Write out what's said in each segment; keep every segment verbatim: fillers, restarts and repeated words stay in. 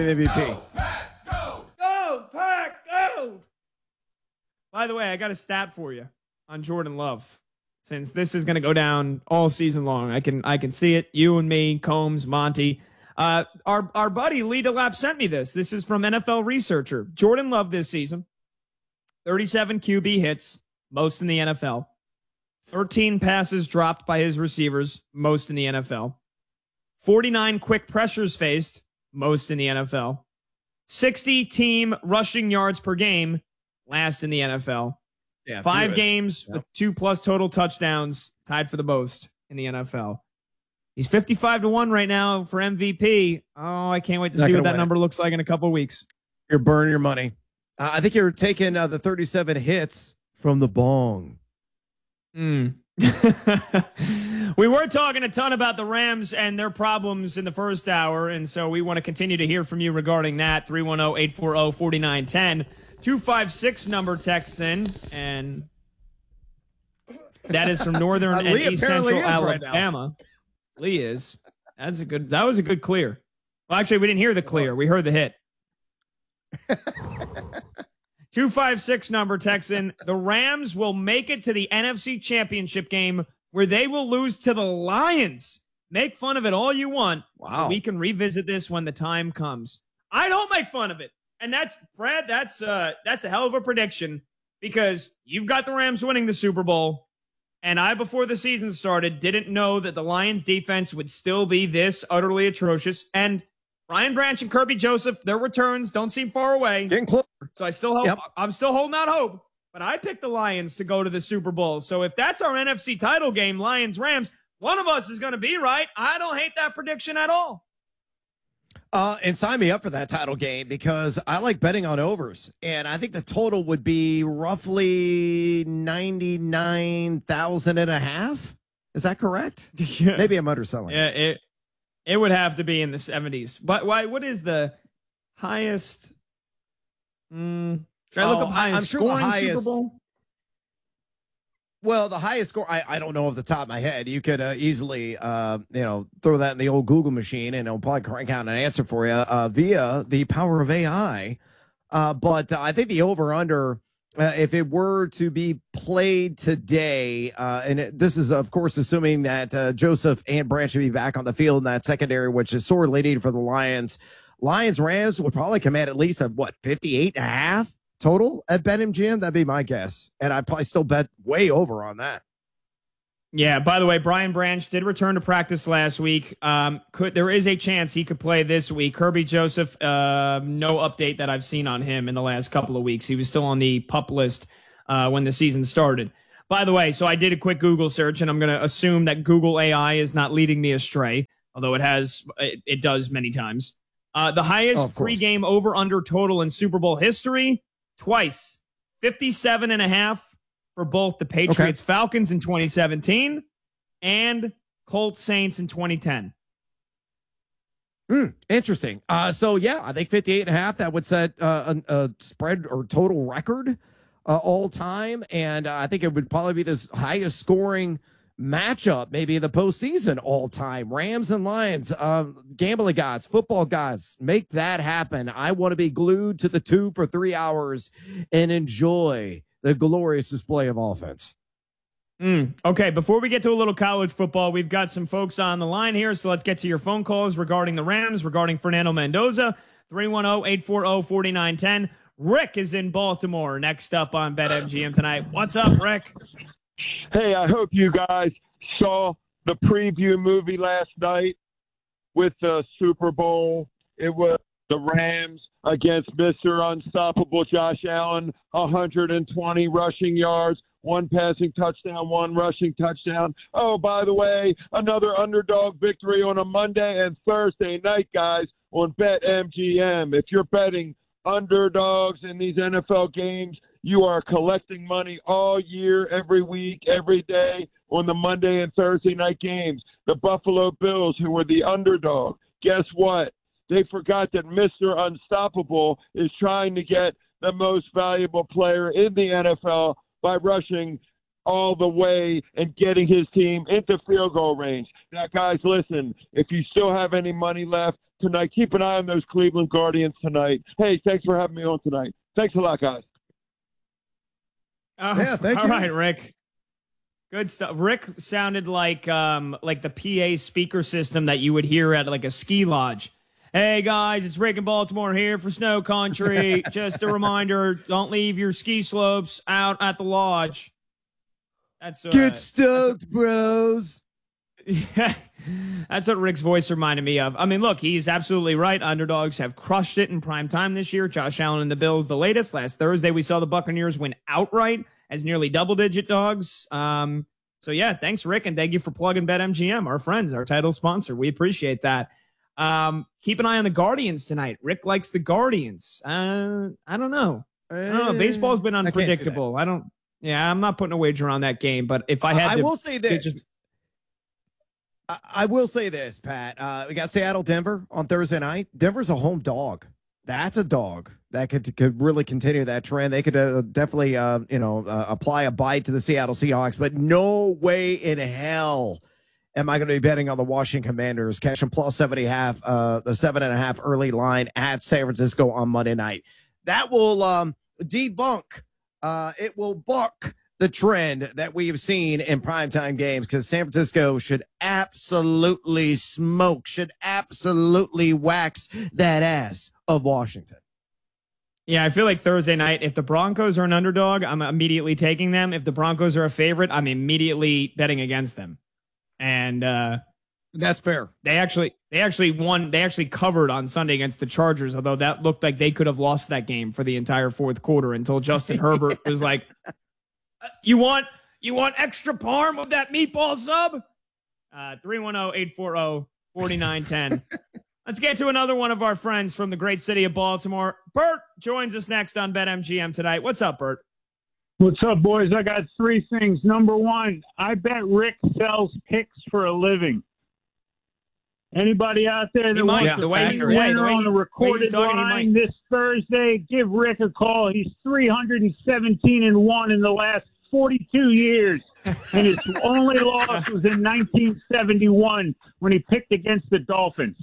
M V P. Go, Pack, go! Go, Pack, go! By the way, I got a stat for you on Jordan Love. Since this is going to go down all season long, I can I can see it. You and me, Combs, Monty. Uh, our our buddy Lee DeLapp sent me this. This is from N F L Researcher. Jordan Love this season, thirty-seven Q B hits, most in the N F L. thirteen passes dropped by his receivers, most in the N F L. forty-nine quick pressures faced, most in the N F L. sixty team rushing yards per game, last in the N F L. Yeah, Five games yep. with two plus total touchdowns, tied for the most in the N F L. He's fifty-five to one right now for M V P. Oh, I can't wait to Not see what that number it. looks like in a couple of weeks. You're burning your money. Uh, I think you're taking uh, the thirty-seven hits from the bong. Mm. We were talking a ton about the Rams and their problems in the first hour, and so we want to continue to hear from you regarding that. three one zero, eight four zero, four nine one zero. two five six number texts in, and that is from Northern uh, and East Central Alabama. Right Lee is. That's a good. That was a good clear. Well, actually, we didn't hear the clear. We heard the hit. two five six number texts in. The Rams will make it to the N F C Championship game where they will lose to the Lions. Make fun of it all you want. Wow. We can revisit this when the time comes. I don't make fun of it. And that's, Brad, that's uh, that's a hell of a prediction because you've got the Rams winning the Super Bowl. And I, before the season started, didn't know that the Lions defense would still be this utterly atrocious. And Brian Branch and Kirby Joseph, their returns don't seem far away. Getting closer. So I still hope, yep. I'm still holding out hope. But I picked the Lions to go to the Super Bowl. So if that's our N F C title game, Lions-Rams, one of us is going to be right. I don't hate that prediction at all. Uh, and sign me up for that title game because I like betting on overs. And I think the total would be roughly ninety-nine thousand and a half. Is that correct? Yeah. Maybe I'm underselling. Yeah, it it would have to be in the seventies. But why? What is the highest? Mm, should I look oh, up highest I'm sure scoring the highest, Super Bowl? Well, the highest score, I, I don't know off the top of my head. You could uh, easily, uh, you know, throw that in the old Google machine and it'll probably crank out an answer for you uh, via the power of A I. Uh, but uh, I think the over-under, uh, if it were to be played today, uh, and it, this is, of course, assuming that uh, Joseph and Branch will be back on the field in that secondary, which is sorely needed for the Lions. Lions-Rams would probably command at least a, what, fifty-eight and a half? Total at BetMGM? That'd be my guess. And I'd probably still bet way over on that. Yeah, by the way, Brian Branch did return to practice last week. Um, could There is a chance he could play this week. Kirby Joseph, uh, no update that I've seen on him in the last couple of weeks. He was still on the PUP list uh, when the season started. By the way, so I did a quick Google search, and I'm going to assume that Google A I is not leading me astray, although it has, it, it does many times. Uh, the highest oh, pregame over-under total in Super Bowl history, twice, fifty-seven and a half for both the Patriots okay. Falcons in twenty seventeen and Colts Saints in twenty ten. Hmm, interesting. Uh, so, yeah, I think fifty-eight and a half, that would set uh, a, a spread or total record uh, all time. And uh, I think it would probably be the highest scoring matchup, maybe in the postseason all time. Rams and Lions, um, gambling gods, football gods, make that happen. I want to be glued to the tube for three hours and enjoy the glorious display of offense. Mm, okay, before we get to a little college football, we've got some folks on the line here, so let's get to your phone calls regarding the Rams, regarding Fernando Mendoza, three one zero, eight four zero, four nine one zero. Rick is in Baltimore, next up on BetMGM tonight. What's up, Rick? Hey, I hope you guys saw the preview movie last night with the Super Bowl. It was the Rams against Mister Unstoppable Josh Allen, one hundred twenty rushing yards, one passing touchdown, one rushing touchdown. Oh, by the way, another underdog victory on a Monday and Thursday night, guys, on BetMGM. If you're betting underdogs in these N F L games, you are collecting money all year, every week, every day on the Monday and Thursday night games. The Buffalo Bills, who were the underdog, guess what? They forgot that Mister Unstoppable is trying to get the most valuable player in the N F L by rushing all the way and getting his team into field goal range. Now, guys, listen, if you still have any money left, tonight. Keep an eye on those Cleveland Guardians tonight. Hey, thanks for having me on tonight. Thanks a lot, guys. Oh, Yeah, thank all you. right, Rick. Good stuff. Rick sounded like um like the P A speaker system that you would hear at like a ski lodge. Hey guys, it's Rick in Baltimore here for Snow Country. Just a reminder, don't leave your ski slopes out at the lodge. That's uh, Get stoked, bros. Yeah, that's what Rick's voice reminded me of. I mean, look, he's absolutely right. Underdogs have crushed it in prime time this year. Josh Allen and the Bills, the latest. Last Thursday, we saw the Buccaneers win outright as nearly double-digit dogs. Um, so, yeah, thanks, Rick, and thank you for plugging BetMGM, our friends, our title sponsor. We appreciate that. Um, keep an eye on the Guardians tonight. Rick likes the Guardians. Uh, I don't know. I don't know. Baseball's been unpredictable. I, I don't. Yeah, I'm not putting a wager on that game. But if I had, I to, will say this. Just, I, I will say this, Pat. Uh, we got Seattle, Denver on Thursday night. Denver's a home dog. That's a dog that could could really continue that trend. They could uh, definitely, uh, you know, uh, apply a bite to the Seattle Seahawks. But no way in hell am I going to be betting on the Washington Commanders catching plus seven and a half, uh, the seven and a half early line at San Francisco on Monday night. That will um, debunk. Uh, it will buck the trend that we have seen in primetime games because San Francisco should absolutely smoke, should absolutely wax that ass of Washington. yeah, I feel like Thursday night, if the Broncos are an underdog, I'm immediately taking them. If the Broncos are a favorite, I'm immediately betting against them. And uh, That's fair. they actually they actually won. They actually covered on Sunday against the Chargers, although that looked like they could have lost that game for the entire fourth quarter until Justin Herbert was like, You want you want extra parm with that meatball sub? Uh, three one zero, eight four zero, four nine one zero. Let's get to another one of our friends from the great city of Baltimore. Bert joins us next on BetMGM tonight. What's up, Bert? What's up, boys? I got three things. Number one, I bet Rick sells picks for a living. Anybody out there that He might. wants The to way bet he- the the way- winner the way on he- a the way recorded he's talking, he line might. this Thursday, give Rick a call. He's three hundred seventeen and one in the last forty-two years, and his only loss was in nineteen seventy-one when he picked against the Dolphins.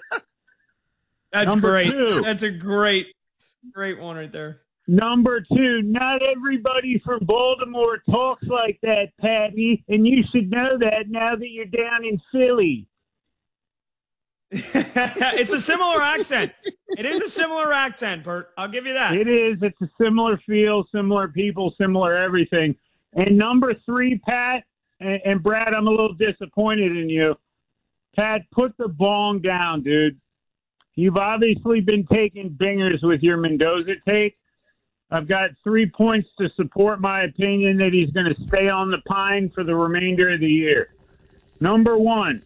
That's Number great. two. That's a great, great one right there. Number two, not everybody from Baltimore talks like that, Patty, and you should know that now that you're down in Philly. It's a similar accent. It is a similar accent, Bert. I'll give you that. It is. It's a similar feel, similar people, similar everything. And number three, Pat, and, and Brad, I'm a little disappointed in you. Pat, put the bong down, dude. You've obviously been taking bingers with your Mendoza take. I've got three points to support my opinion that he's going to stay on the pine for the remainder of the year. Number one.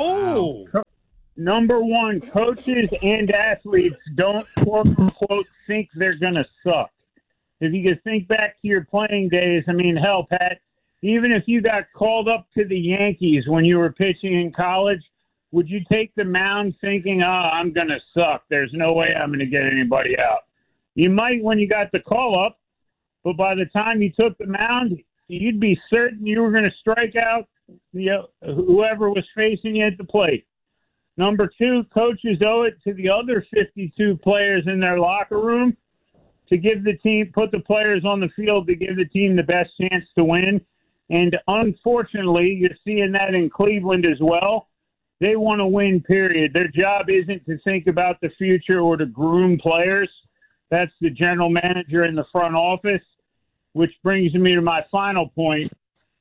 Oh, Number one, coaches and athletes don't, quote unquote, think they're going to suck. If you could think back to your playing days, I mean, hell, Pat, even if you got called up to the Yankees when you were pitching in college, would you take the mound thinking, oh, I'm going to suck. There's no way I'm going to get anybody out. You might when you got the call up, but by the time you took the mound, you'd be certain you were going to strike out you know, whoever was facing you at the plate. Number two, coaches owe it to the other fifty-two players in their locker room to give the team, put the players on the field to give the team the best chance to win. And unfortunately, you're seeing that in Cleveland as well. They want to win, period. Their job isn't to think about the future or to groom players. That's the general manager in the front office, which brings me to my final point.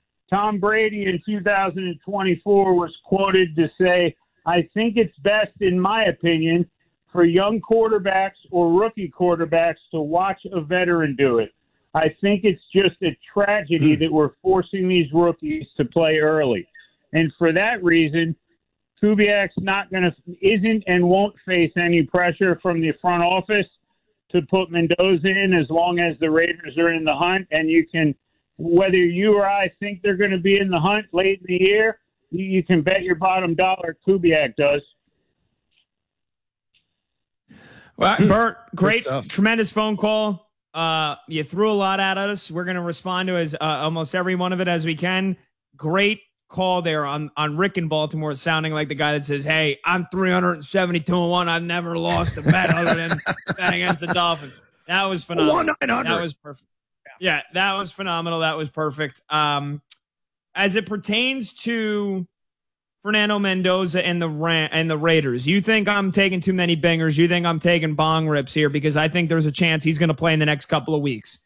Tom Brady in two thousand twenty-four was quoted to say, I think it's best, in my opinion, for young quarterbacks or rookie quarterbacks to watch a veteran do it. I think it's just a tragedy that we're forcing these rookies to play early. And for that reason, Kubiak's not going to, isn't and won't face any pressure from the front office to put Mendoza in as long as the Raiders are in the hunt. And you can, whether you or I think they're going to be in the hunt late in the year, you, you can bet your bottom dollar Kubiak does. Well, Bert, great, stuff. tremendous phone call. Uh, you threw a lot at us. We're going to respond to as uh, almost every one of it as we can. Great call there on, on Rick in Baltimore sounding like the guy that says, hey, I'm three hundred seventy-two and one. I've never lost a bet other than bet against the Dolphins. That was phenomenal. one nine hundred. That was perfect. Yeah, that was phenomenal. That was perfect. Um, as it pertains to Fernando Mendoza and the Ram- and the Raiders, you think I'm taking too many bingers? You think I'm taking bong rips here? Because I think there's a chance he's going to play in the next couple of weeks.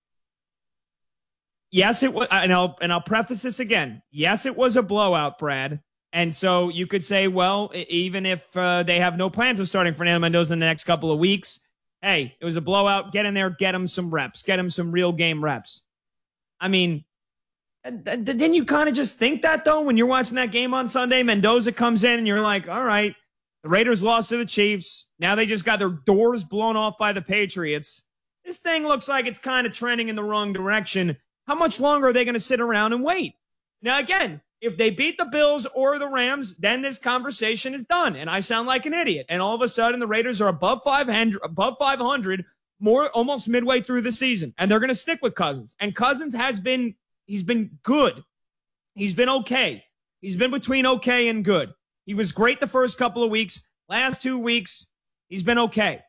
Yes, it was, and I'll and I'll preface this again. Yes, it was a blowout, Brad. And so you could say, well, even if uh, they have no plans of starting Fernando Mendoza in the next couple of weeks, hey, it was a blowout. Get in there, get him some reps, get him some real game reps. I mean, didn't you kind of just think that though when you're watching that game on Sunday? Mendoza comes in and you're like, all right, the Raiders lost to the Chiefs. Now they just got their doors blown off by the Patriots. This thing looks like it's kind of trending in the wrong direction. How much longer are they going to sit around and wait? Now, again, if they beat the Bills or the Rams, then this conversation is done, and I sound like an idiot. And all of a sudden, the Raiders are above five hundred, above five hundred, more almost midway through the season, and they're going to stick with Cousins. And Cousins has been, he's been good. He's been okay. He's been between okay and good. He was great the first couple of weeks. Last two weeks, he's been okay.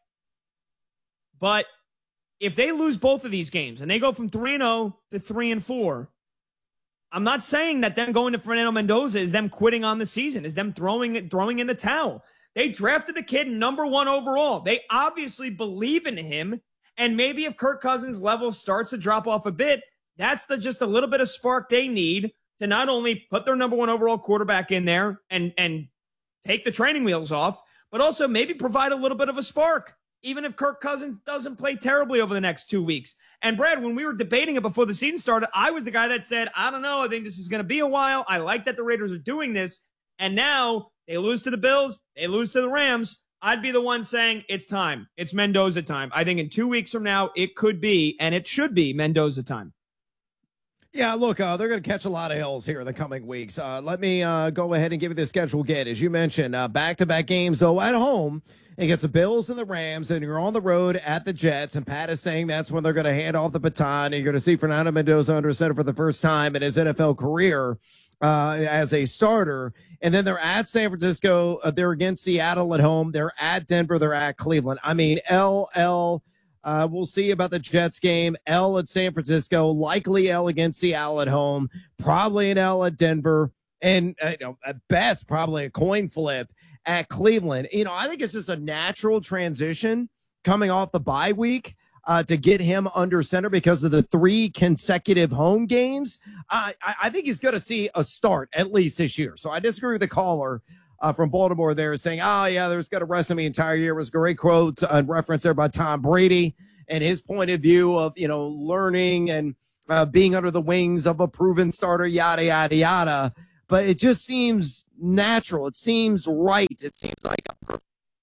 But if they lose both of these games and they go from three and oh to three and four, I'm not saying that them going to Fernando Mendoza is them quitting on the season, is them throwing it, throwing in the towel. They drafted the kid number one overall. They obviously believe in him. And maybe if Kirk Cousins' level starts to drop off a bit, that's the just a little bit of spark they need to not only put their number one overall quarterback in there and, and take the training wheels off, but also maybe provide a little bit of a spark, even if Kirk Cousins doesn't play terribly over the next two weeks. And Brad, when we were debating it before the season started, I was the guy that said, I don't know, I think this is going to be a while. I like that the Raiders are doing this. And now they lose to the Bills, they lose to the Rams. I'd be the one saying it's time. It's Mendoza time. I think in two weeks from now, it could be, and it should be Mendoza time. Yeah, look, uh, they're going to catch a lot of hills here in the coming weeks. Uh, let me uh, go ahead and give you the schedule again. As you mentioned, uh, back-to-back games, though, at home against the Bills and the Rams, and you're on the road at the Jets, and Pat is saying that's when they're going to hand off the baton, and you're going to see Fernando Mendoza under center for the first time in his N F L career uh, as a starter. And then they're at San Francisco. Uh, they're against Seattle at home. They're at Denver. They're at Cleveland. I mean, L, L, Uh, we'll see about the Jets game. L at San Francisco, likely L against Seattle at home, probably an L at Denver, and uh, you know, at best, probably a coin flip at Cleveland. You know, I think it's just a natural transition coming off the bye week uh, to get him under center because of the three consecutive home games. Uh, I, I think he's going to see a start at least this year. So I disagree with the caller Uh, from Baltimore there saying, oh, yeah, there's going to rest him the entire year. It was a great quote and reference there by Tom Brady and his point of view of, you know, learning and uh, being under the wings of a proven starter, yada, yada, yada. But it just seems natural. It seems right. It seems like a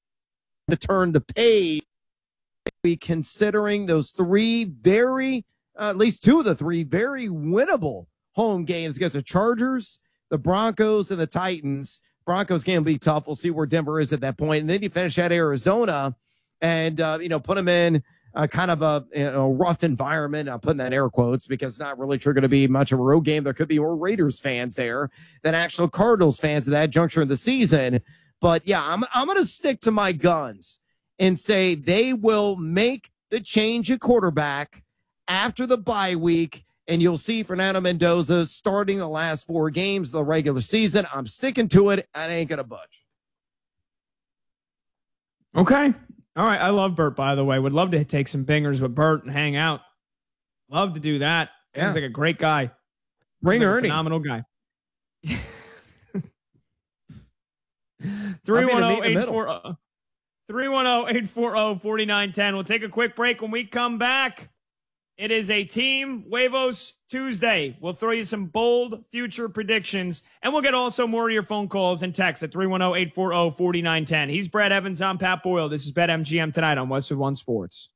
to turn the page, considering those three very, uh, at least two of the three very winnable home games against the Chargers, the Broncos, and the Titans. Broncos game will be tough. We'll see where Denver is at that point. And then you finish at Arizona and, uh, you know, put them in uh, kind of a you know, rough environment. I'm putting that in air quotes because it's not really sure going to be much of a road game. There could be more Raiders fans there than actual Cardinals fans at that juncture of the season. But, yeah, I'm, I'm going to stick to my guns and say they will make the change at quarterback after the bye week. And you'll see Fernando Mendoza starting the last four games of the regular season. I'm sticking to it. I ain't going to budge. Okay. All right. I love Bert, by the way. Would love to take some bingers with Bert and hang out. Love to do that. Sounds yeah. like a great guy. Bring like Ernie. Phenomenal guy. three one zero, eight four zero three one zero, eight four zero, four nine one zero. We'll take a quick break. When we come back, it is a Team Huevos Tuesday. We'll throw you some bold future predictions, and we'll get also more of your phone calls and texts at three one zero, eight four zero, four nine one zero. He's Brad Evans. I'm Pat Boyle. This is BetMGM tonight on Westwood One Sports.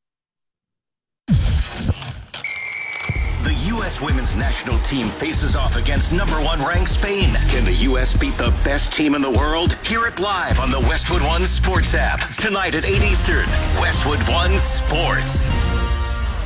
The U S women's national team faces off against number one ranked Spain. Can the U S beat the best team in the world? Hear it live on the Westwood One Sports app. Tonight at eight Eastern. Westwood One Sports.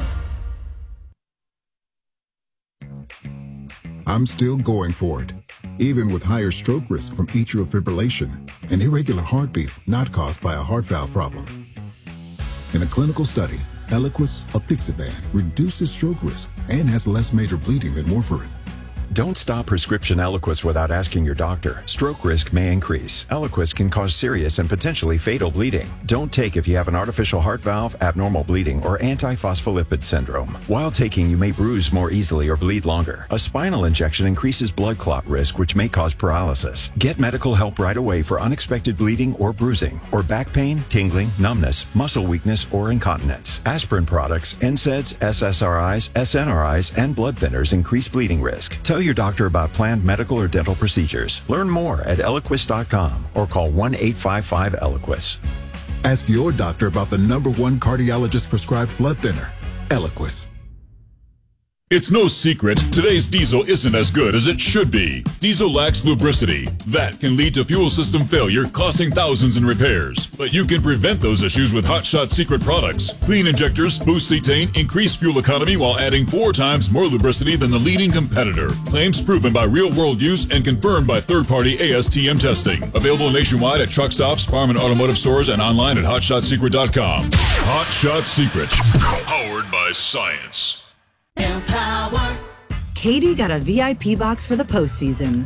I'm still going for it. even with higher stroke risk from atrial fibrillation, an irregular heartbeat not caused by a heart valve problem. In a clinical study, Eliquis apixaban reduces stroke risk and has less major bleeding than warfarin. Don't stop prescription Eliquis without asking your doctor. Stroke risk may increase. Eliquis can cause serious and potentially fatal bleeding. Don't take if you have an artificial heart valve, abnormal bleeding, or antiphospholipid syndrome. While taking, you may bruise more easily or bleed longer. A spinal injection increases blood clot risk, which may cause paralysis. Get medical help right away for unexpected bleeding or bruising, or back pain, tingling, numbness, muscle weakness, or incontinence. Aspirin products, N SAIDs, S S R Is, S N R Is, and blood thinners increase bleeding risk. Tell your doctor about planned medical or dental procedures. Learn more at Eliquis dot com or call one eight five five Eliquis. Ask your doctor about the number one cardiologist prescribed blood thinner, Eliquis. It's no secret, today's diesel isn't as good as it should be. Diesel lacks lubricity. That can lead to fuel system failure, costing thousands in repairs. But you can prevent those issues with Hot Shot Secret products. Clean injectors, boost cetane, increase fuel economy while adding four times more lubricity than the leading competitor. Claims proven by real-world use and confirmed by third-party A S T M testing. Available nationwide at truck stops, farm and automotive stores, and online at hot shot secret dot com. Hot Shot Secret. Powered by science. Empower. Katie got a V I P box for the postseason.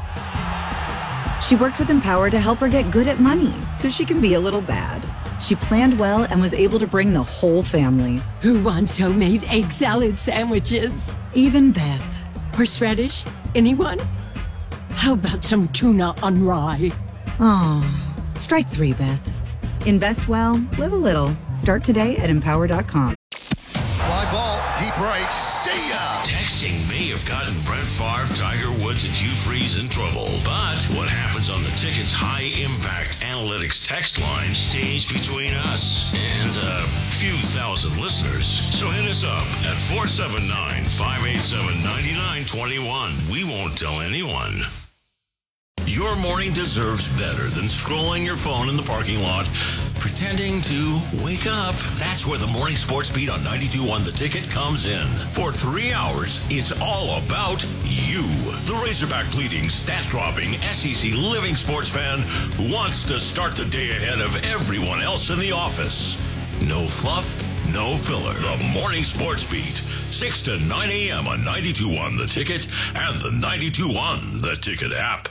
She worked with Empower to help her get good at money so she can be a little bad. She planned well and was able to bring the whole family. Who wants homemade egg salad sandwiches? Even Beth. Horseradish? Anyone? How about some tuna on rye? Oh, strike three, Beth. Invest well, live a little. Start today at empower dot com. Fly ball, deep right, see ya! Texting may have gotten Brett Favre, Tiger Woods, and Hugh Freeze in trouble. But what happens on the Ticket's high-impact analytics text line stays between us and a few thousand listeners. So hit us up at four seven nine, five eight seven, nine nine two one. We won't tell anyone. Your morning deserves better than scrolling your phone in the parking lot, pretending to wake up. That's where the Morning Sports Beat on ninety-two point one The Ticket comes in. For three hours, it's all about you. The Razorback bleeding, stat-dropping, S E C living sports fan who wants to start the day ahead of everyone else in the office. No fluff, no filler. The Morning Sports Beat, six to nine a.m. on ninety-two point one The Ticket and the ninety-two point one The Ticket app.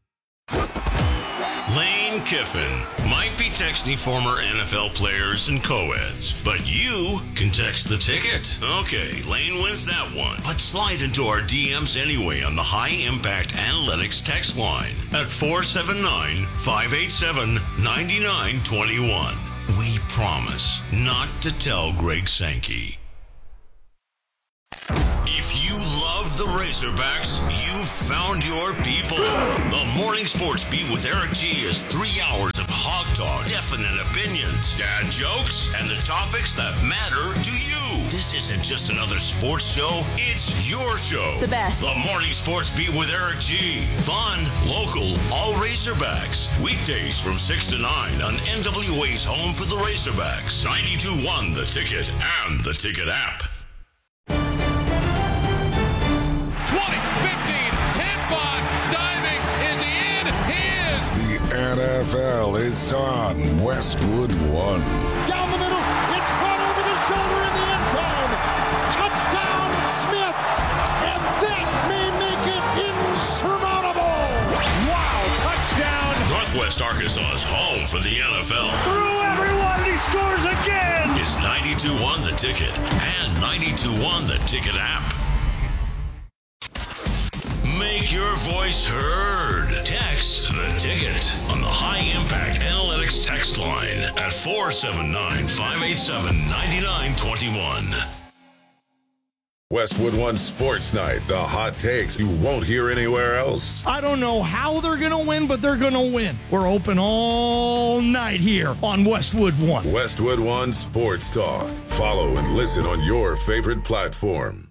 Lane Kiffin might be texting former N F L players and co-eds, but you can text the Ticket. Okay, Lane wins that one, but slide into our D Ms anyway on the High Impact Analytics text line at four seven nine, five eight seven, nine nine two one. We promise not to tell Greg Sankey. If you love the Razorbacks, you've found your people. The Morning Sports Beat with Eric G is three hours of hog talk, definite opinions, dad jokes, and the topics that matter to you. This isn't just another sports show, it's your show. The best. The Morning Sports Beat with Eric G. Fun, local, all Razorbacks. Weekdays from six to nine on N W A's home for the Razorbacks. ninety-two point one The Ticket and the Ticket app. N F L is on Westwood One. Down the middle, it's caught over the shoulder in the end zone. Touchdown, Smith, and that may make it insurmountable. Wow, touchdown. Northwest Arkansas's home for the N F L. Through everyone, he scores again. Is ninety-two point one The Ticket and ninety-two point one The Ticket app. Make your voice heard. Text the Ticket on the High Impact Analytics text line at four seven nine, five eight seven, nine nine two one. Westwood One Sports Night, the hot takes you won't hear anywhere else. I don't know how they're going to win, but they're going to win. We're open all night here on Westwood One. Westwood One Sports Talk. Follow and listen on your favorite platform.